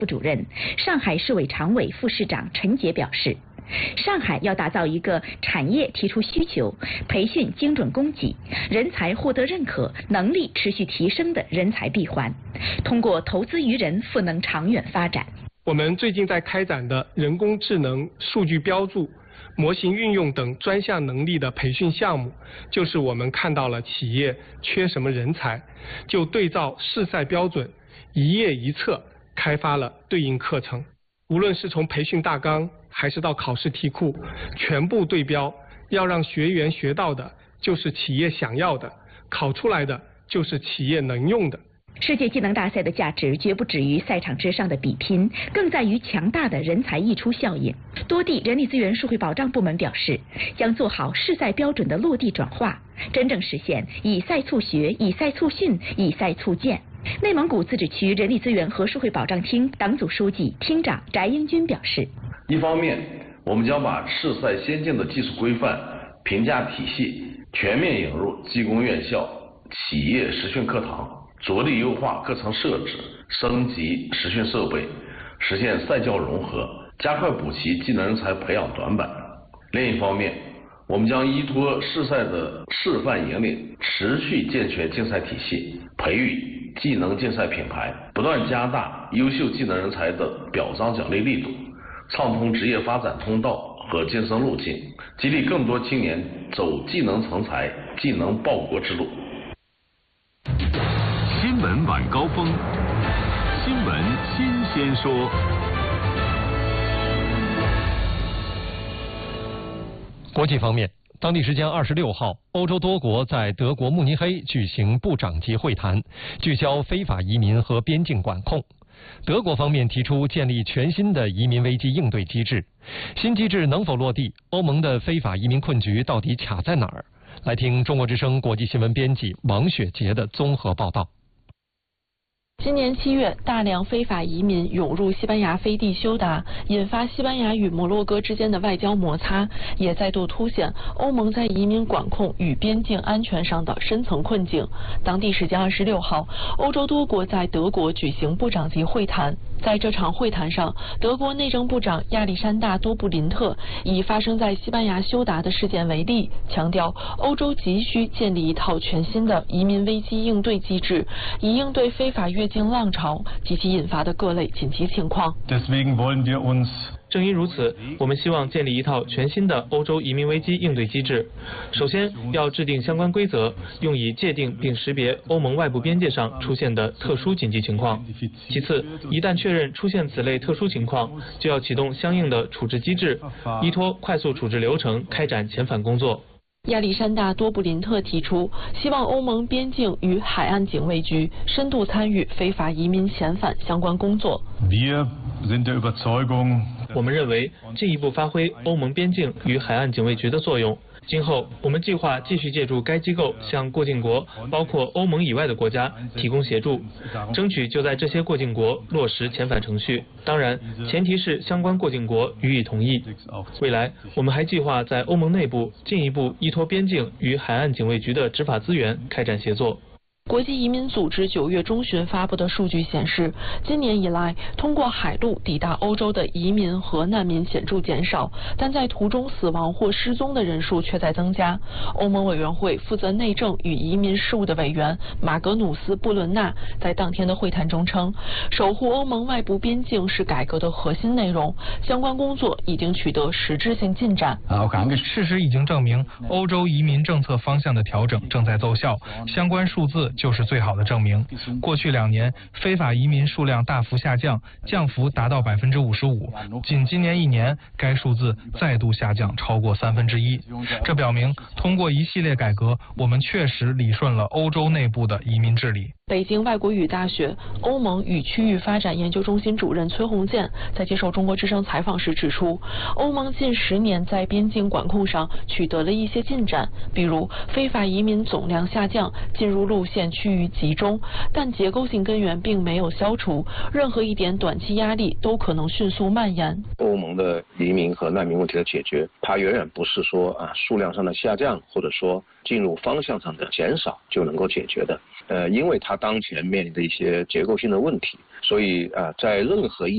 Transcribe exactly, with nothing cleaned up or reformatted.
副主任、上海市委常委副市长陈杰表示，上海要打造一个产业提出需求、培训精准供给、人才获得认可、能力持续提升的人才闭环，通过投资于人赋能长远发展。 我们最近在开展的人工智能、数据标注、模型运用等专项能力的培训项目，就是我们看到了企业缺什么人才，就对照市赛标准，一页一册开发了对应课程。无论是从培训大纲还是到考试题库，全部对标，要让学员学到的就是企业想要的，考出来的就是企业能用的。 世界技能大赛的价值绝不止于赛场之上的比拼，更在于强大的人才溢出效应。多地人力资源社会保障部门表示，将做好市赛标准的落地转化，真正实现以赛促学、以赛促训、以赛促建。内蒙古自治区人力资源和社会保障厅党组书记、厅长翟英军表示， 一方面，我们将把市赛先进的技术规范、评价体系全面引入技工院校、企业实训课堂，着力优化课程设置，升级实训设备，实现赛教融合，加快补齐技能人才培养短板。另一方面，我们将依托市赛的示范引领，持续健全竞赛体系，培育技能竞赛品牌，不断加大优秀技能人才的表彰奖励力度，畅通职业发展通道和晋升路径，激励更多青年走技能成才、技能报国之路。 新闻晚高峰，新闻新鲜说。 国际方面，当地时间二十六号，欧洲多国在德国慕尼黑举行部长级会谈，聚焦非法移民和边境管控。德国方面提出建立全新的移民危机应对机制，新机制能否落地？欧盟的非法移民困局到底卡在哪儿？来听中国之声国际新闻编辑王雪杰的综合报道。 今年七月，大量非法移民涌入西班牙飞地休达，引发西班牙与摩洛哥之间的外交摩擦，也再度凸显欧盟在移民管控与边境安全上的深层困境。当地时间二十六号，欧洲多国在德国举行部长级会谈。在这场会谈上，德国内政部长亚历山大·多布林特以发生在西班牙休达的事件为例，强调欧洲急需建立一套全新的移民危机应对机制，以应对非法越境浪潮及其引发的各类紧急情况。 正因如此，我们希望建立一套全新的欧洲移民危机应对机制。首先，要制定相关规则，用以界定并识别欧盟外部边界上出现的特殊紧急情况。其次，一旦确认出现此类特殊情况，就要启动相应的处置机制，依托快速处置流程开展遣返工作。 亚历山大·多布林特提出，希望欧盟边境与海岸警卫局深度参与非法移民遣返相关工作。 我们认为，进一步发挥欧盟边境与海岸警卫局的作用。今后，我们计划继续借助该机构向过境国，包括欧盟以外的国家提供协助，争取就在这些过境国落实遣返程序。当然，前提是相关过境国予以同意。未来，我们还计划在欧盟内部进一步依托边境与海岸警卫局的执法资源开展协作。 国际移民组织九月中旬发布的数据显示，今年以来通过海路抵达欧洲的移民和难民显著减少，但在途中死亡或失踪的人数却在增加。欧盟委员会负责内政与移民事务的委员马格努斯·布伦纳在当天的会谈中称，守护欧盟外部边境是改革的核心内容，相关工作已经取得实质性进展。 事实已经证明，欧洲移民政策方向的调整正在奏效，相关数字就是最好的证明。过去两年，非法移民数量大幅下降，降幅达到百分之五十五。仅今年一年，该数字再度下降超过三分之一。这表明，通过一系列改革，我们确实理顺了欧洲内部的移民治理。 北京外国语大学欧盟与区域发展研究中心主任崔红建在接受中国之声采访时指出，欧盟近十年在边境管控上取得了一些进展，比如非法移民总量下降，进入路线趋于集中，但结构性根源并没有消除，任何一点短期压力都可能迅速蔓延。 欧盟的移民和难民问题的解决，它远远不是说啊数量上的下降，或者说进入方向上的减少就能够解决的。呃，因为它当前面临的一些结构性的问题，所以啊，在任何一